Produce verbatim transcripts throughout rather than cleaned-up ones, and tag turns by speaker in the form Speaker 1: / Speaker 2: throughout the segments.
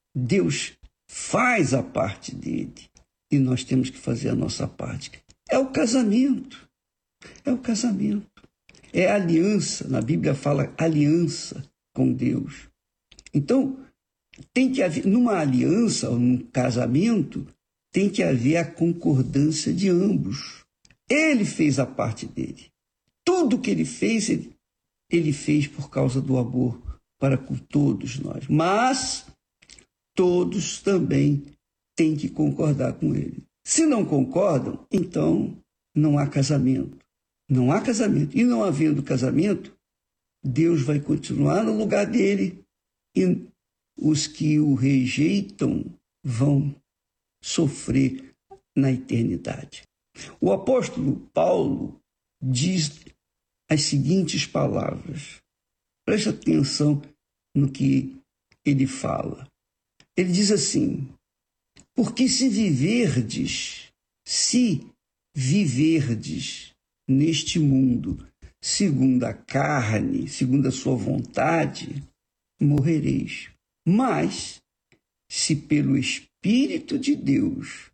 Speaker 1: Deus faz a parte dele e nós temos que fazer a nossa parte. É o casamento. É o casamento. É a aliança. Na Bíblia fala aliança com Deus. Então, tem que haver, numa aliança ou num casamento, tem que haver a concordância de ambos. Ele fez a parte dele. Tudo que ele fez, ele, ele fez por causa do amor para com todos nós. Mas todos também têm que concordar com ele. Se não concordam, então não há casamento. Não há casamento. E não havendo casamento, Deus vai continuar no lugar dele e os que o rejeitam vão sofrer na eternidade. O apóstolo Paulo diz as seguintes palavras. Preste atenção no que ele fala. Ele diz assim: porque se viverdes, se viverdes neste mundo segundo a carne, segundo a sua vontade, morrereis. Mas, se pelo Espírito de Deus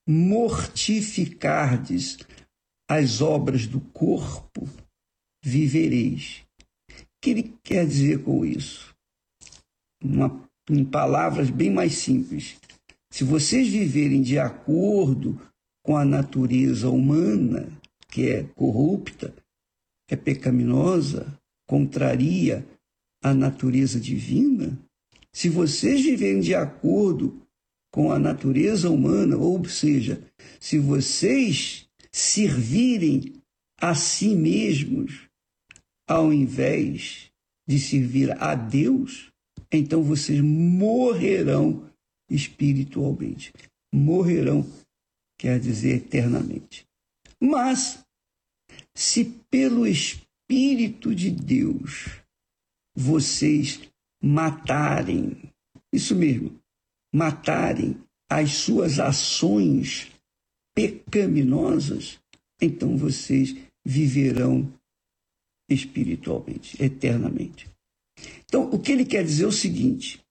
Speaker 1: mortificardes as obras do corpo, vivereis. O que ele quer dizer com isso? Uma, em palavras bem mais simples. Se vocês viverem de acordo com a natureza humana, que é corrupta, é pecaminosa, contraria a natureza divina, se vocês viverem de acordo com a natureza humana, ou seja, se vocês servirem a si mesmos ao invés de servir a Deus, então vocês morrerão espiritualmente. Morrerão quer dizer eternamente. Mas, se pelo Espírito de Deus vocês matarem, isso mesmo, matarem as suas ações pecaminosas, então vocês viverão espiritualmente, eternamente. Então, o que ele quer dizer é o seguinte: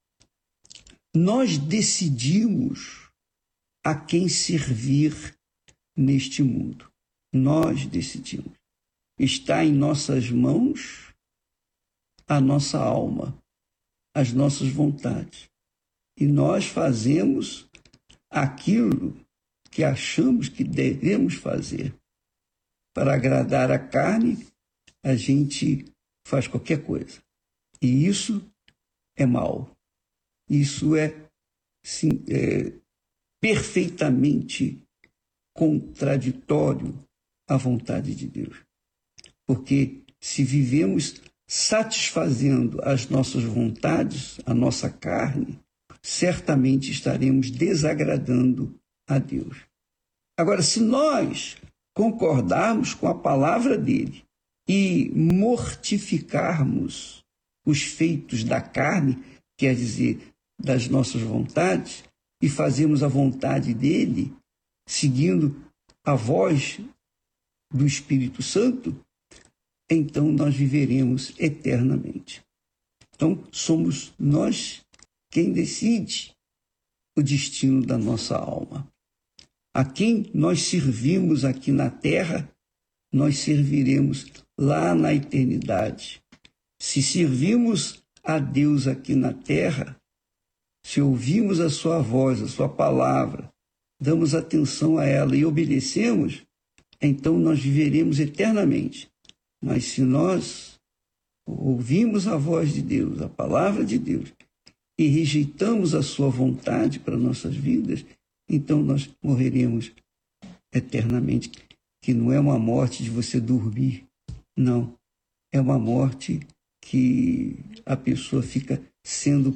Speaker 1: nós decidimos a quem servir neste mundo. Nós decidimos. Está em nossas mãos a nossa alma, as nossas vontades. E nós fazemos aquilo que achamos que devemos fazer. Para agradar a carne, a gente faz qualquer coisa. E isso é mal. Isso é, sim, é perfeitamente contraditório à vontade de Deus. Porque se vivemos satisfazendo as nossas vontades, a nossa carne, certamente estaremos desagradando a Deus. Agora, se nós concordarmos com a palavra dele e mortificarmos os feitos da carne, quer dizer, das nossas vontades, e fazermos a vontade dele, seguindo a voz do Espírito Santo, então nós viveremos eternamente. Então, somos nós quem decide o destino da nossa alma. A quem nós servimos aqui na terra, nós serviremos lá na eternidade. Se servimos a Deus aqui na terra, se ouvimos a sua voz, a sua palavra, damos atenção a ela e obedecemos, então nós viveremos eternamente. Mas se nós ouvimos a voz de Deus, a palavra de Deus, e rejeitamos a sua vontade para nossas vidas, então nós morreremos eternamente, que não é uma morte de você dormir, não. É uma morte que a pessoa fica sendo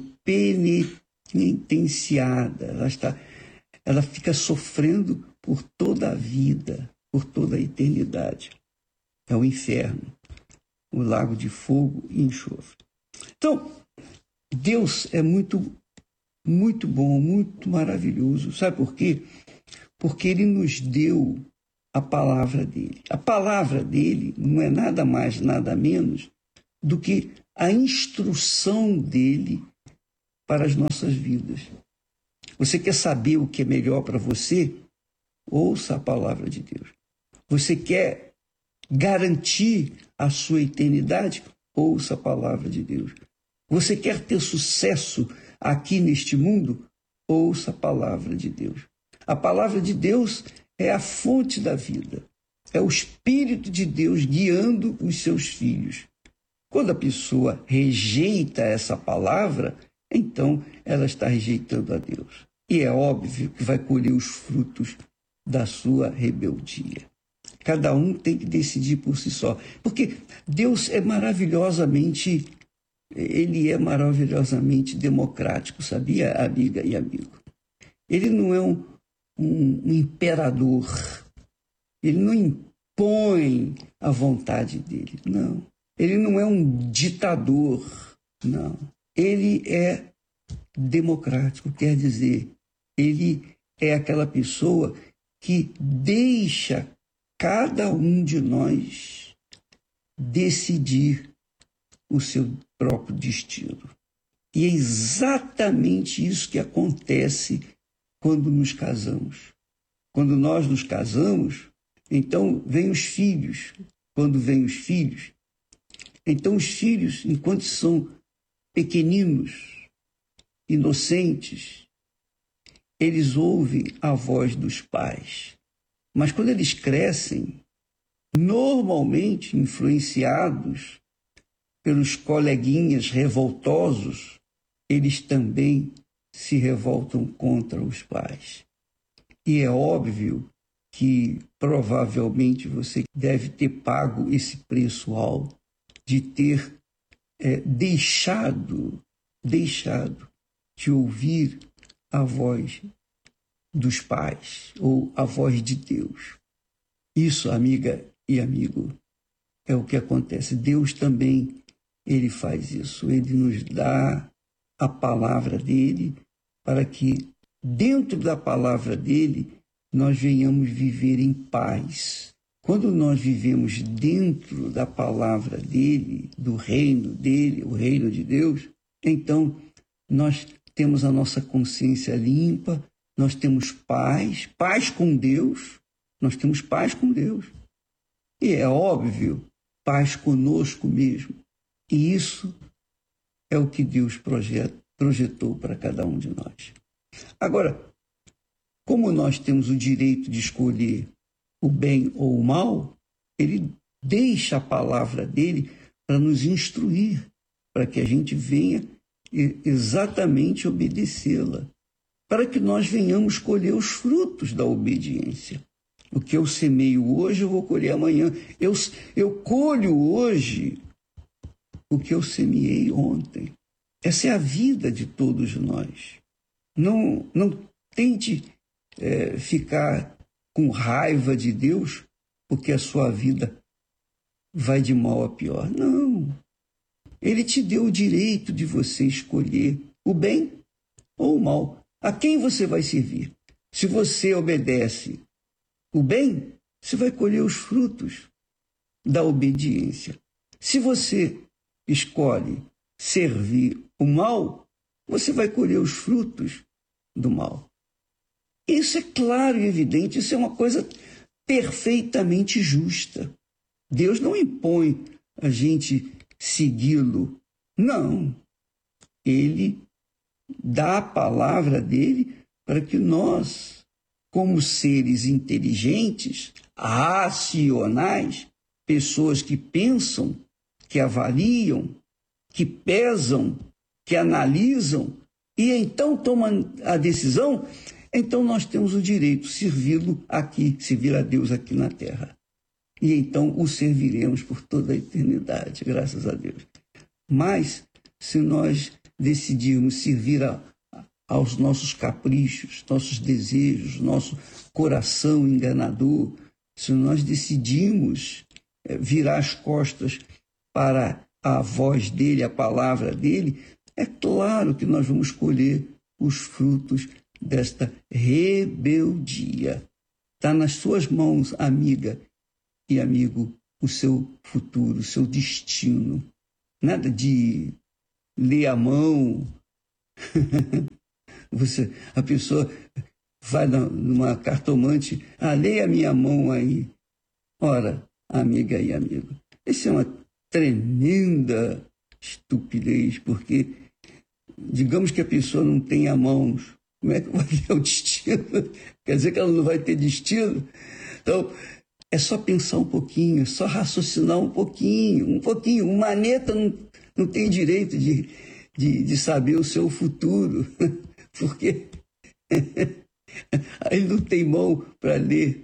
Speaker 1: penitenciada, ela, está, ela fica sofrendo por toda a vida, por toda a eternidade. É o inferno, o lago de fogo e enxofre. Então, Deus é muito, muito bom, muito maravilhoso. Sabe por quê? Porque Ele nos deu a palavra dEle. A palavra dEle não é nada mais, nada menos do que a instrução dEle para as nossas vidas. Você quer saber o que é melhor para você? Ouça a palavra de Deus. Você quer garantir a sua eternidade? Ouça a palavra de Deus. Você quer ter sucesso aqui neste mundo? Ouça a palavra de Deus. A palavra de Deus é a fonte da vida. É o Espírito de Deus guiando os seus filhos. Quando a pessoa rejeita essa palavra, então ela está rejeitando a Deus. E é óbvio que vai colher os frutos da sua rebeldia. Cada um tem que decidir por si só. Porque Deus é maravilhosamente, ele é maravilhosamente democrático, sabia, amiga e amigo? Ele não é um, um, um imperador. Ele não impõe a vontade dele, não. Ele não é um ditador, não. Ele é democrático, quer dizer, ele é aquela pessoa que deixa cada um de nós decidir o seu próprio destino. E é exatamente isso que acontece quando nos casamos. Quando nós nos casamos, então vêm os filhos. Quando vêm os filhos, então os filhos, enquanto são pequeninos, inocentes, eles ouvem a voz dos pais. Mas quando eles crescem, normalmente influenciados pelos coleguinhas revoltosos, eles também se revoltam contra os pais. E é óbvio que provavelmente você deve ter pago esse preço alto de ter é, deixado, deixado de ouvir a voz dos pais ou a voz de Deus. Isso, amiga e amigo, é o que acontece. Deus também, ele faz isso. Ele nos dá a palavra dele para que dentro da palavra dele nós venhamos viver em paz. Quando nós vivemos dentro da palavra dele, do reino dele, o reino de Deus, então nós temos a nossa consciência limpa, nós temos paz, paz com Deus, nós temos paz com Deus. E é óbvio, paz conosco mesmo. E isso é o que Deus projeta, projetou para cada um de nós. Agora, como nós temos o direito de escolher o bem ou o mal, ele deixa a palavra dele para nos instruir, para que a gente venha exatamente obedecê-la, para que nós venhamos colher os frutos da obediência. O que eu semeio hoje, eu vou colher amanhã. Eu, eu colho hoje o que eu semeei ontem. Essa é a vida de todos nós. Não, não tente é, ficar com raiva de Deus porque a sua vida vai de mal a pior. Não. Ele te deu o direito de você escolher o bem ou o mal. A quem você vai servir? Se você obedece o bem, você vai colher os frutos da obediência. Se você escolhe servir o mal, você vai colher os frutos do mal. Isso é claro e evidente, isso é uma coisa perfeitamente justa. Deus não impõe a gente segui-lo. Não. Ele dá a palavra dele para que nós, como seres inteligentes, racionais, pessoas que pensam, que avaliam, que pesam, que analisam e então tomam a decisão, então nós temos o direito de servi-lo aqui, servir a Deus aqui na terra. E então o serviremos por toda a eternidade, graças a Deus. Mas, se nós decidirmos servir a, aos nossos caprichos, nossos desejos, nosso coração enganador, se nós decidimos virar as costas para a voz dele, a palavra dele, é claro que nós vamos colher os frutos desta rebeldia. Está nas suas mãos, amiga e amigo, o seu futuro, o seu destino. Nada de ler a mão, Você, a pessoa vai numa cartomante, ah, leia a minha mão aí. Ora, amiga e amigo, isso é uma tremenda estupidez, porque digamos que a pessoa não tenha mãos, como é que vai ter o destino? Quer dizer que ela não vai ter destino? Então, é só pensar um pouquinho, é só raciocinar um pouquinho, um pouquinho. O maneta não, não tem direito de, de, de saber o seu futuro, porque ele não tem mão para ler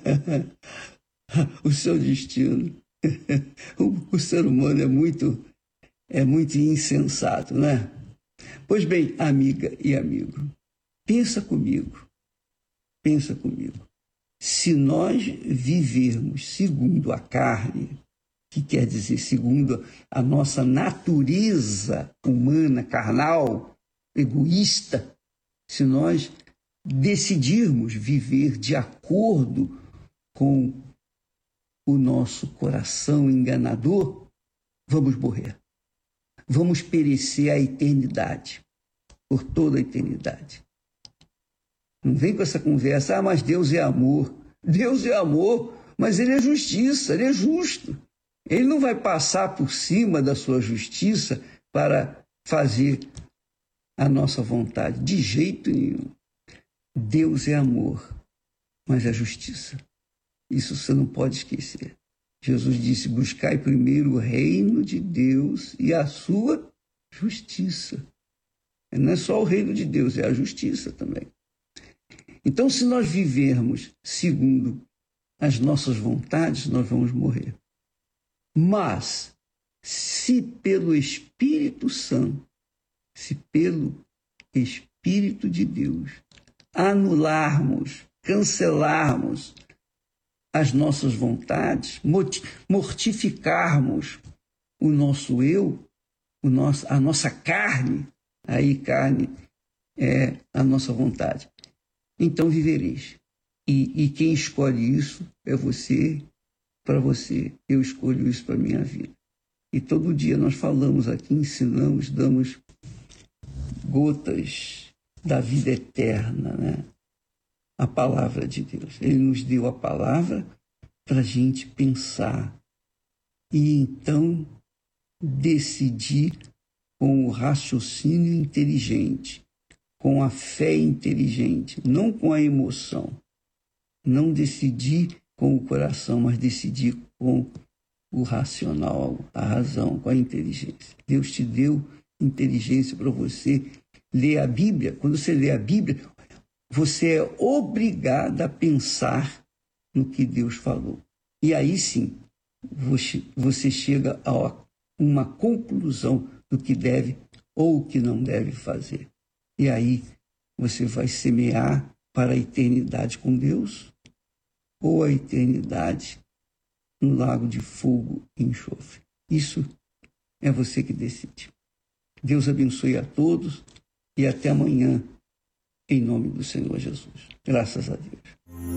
Speaker 1: o seu destino. O, o ser humano é muito, é muito insensato, né? Pois bem, amiga e amigo, pensa comigo, pensa comigo. Se nós vivermos segundo a carne, que quer dizer segundo a nossa natureza humana, carnal, egoísta, se nós decidirmos viver de acordo com o nosso coração enganador, vamos morrer. Vamos perecer a eternidade, por toda a eternidade. Não vem com essa conversa, ah, mas Deus é amor. Deus é amor, mas Ele é justiça, Ele é justo. Ele não vai passar por cima da sua justiça para fazer a nossa vontade, de jeito nenhum. Deus é amor, mas é justiça. Isso você não pode esquecer. Jesus disse, buscai primeiro o reino de Deus e a sua justiça. Não é só o reino de Deus, é a justiça também. Então, se nós vivermos segundo as nossas vontades, nós vamos morrer. Mas, se pelo Espírito Santo, se pelo Espírito de Deus, anularmos, cancelarmos as nossas vontades, mortificarmos o nosso eu, o nosso, a nossa carne, aí carne é a nossa vontade, então vivereis. E, e quem escolhe isso é você, para você. Eu escolho isso para a minha vida. E todo dia nós falamos aqui, ensinamos, damos gotas da vida eterna, né? A palavra de Deus. Ele nos deu a palavra para a gente pensar e então decidir com o raciocínio inteligente, com a fé inteligente, não com a emoção. Não decidir com o coração, mas decidir com o racional, a razão, com a inteligência. Deus te deu inteligência para você ler a Bíblia. Quando você lê a Bíblia, você é obrigado a pensar no que Deus falou. E aí sim, você chega a uma conclusão do que deve ou o que não deve fazer. E aí você vai semear para a eternidade com Deus ou a eternidade no lago de fogo e enxofre. Isso é você que decide. Deus abençoe a todos e até amanhã, em nome do Senhor Jesus. Graças a Deus.